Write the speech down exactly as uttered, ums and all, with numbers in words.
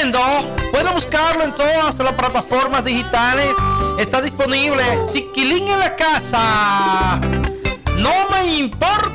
Nintendo. Puede buscarlo en todas las plataformas digitales. Está disponible. Chiquilín en la casa. No me importa.